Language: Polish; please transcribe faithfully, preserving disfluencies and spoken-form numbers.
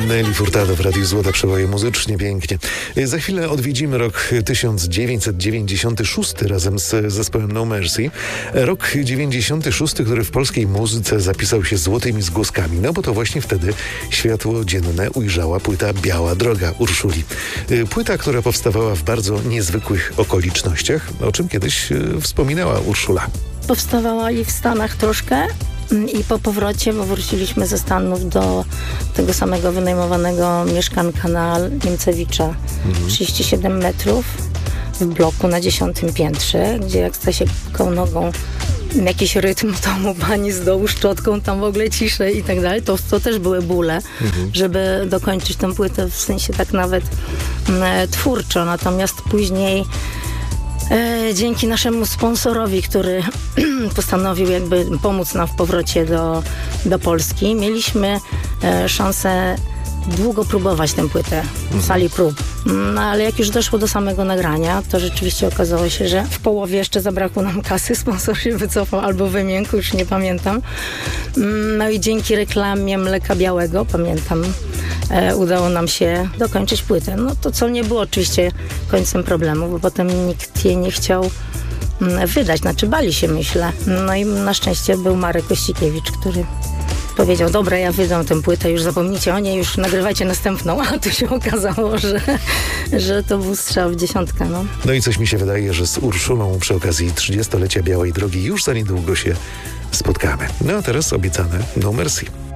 Nelly Furtado w Radiu Złota Przeboje, muzycznie pięknie. Za chwilę odwiedzimy rok tysiąc dziewięćset dziewięćdziesiąty szósty razem z zespołem No Mercy. Rok dziewięćdziesiąty szósty, który w polskiej muzyce zapisał się złotymi zgłoskami, no bo to właśnie wtedy światło dzienne ujrzała płyta Biała Droga Urszuli. Płyta, która powstawała w bardzo niezwykłych okolicznościach, o czym kiedyś wspominała Urszula. Powstawała i w Stanach troszkę i po powrocie, bo wróciliśmy ze Stanów do tego samego wynajmowanego mieszkanka na Niemcewicza, mhm. trzydzieści siedem metrów w bloku na dziesiątym piętrze, gdzie jak Stasiek pukał nogą jakiś rytm, to mu pani z dołu szczotką, tam w ogóle ciszę i tak dalej. To, to też były bóle, mhm. żeby dokończyć tę płytę, w sensie tak nawet e, twórczo. Natomiast później E, dzięki naszemu sponsorowi, który postanowił jakby pomóc nam w powrocie do, do Polski, mieliśmy e, szansę długo próbować tę płytę w sali prób. No ale jak już doszło do samego nagrania, to rzeczywiście okazało się, że w połowie jeszcze zabrakło nam kasy, sponsor się wycofał albo wymiękł, już nie pamiętam. No i dzięki reklamie Mleka Białego, pamiętam, e, udało nam się dokończyć płytę. No to co nie było oczywiście końcem problemu, bo potem nikt jej nie chciał wydać, znaczy bali się, myślę. No i na szczęście był Marek Kościkiewicz, który powiedział, dobra, ja wydam tę płytę, już zapomnijcie o niej, już nagrywajcie następną, a tu się okazało, że, że to był strzał w dziesiątkę. No. no i coś mi się wydaje, że z Urszulą przy okazji trzydziestolecia Białej Drogi już za niedługo się spotkamy. No a teraz obiecane No Mercy.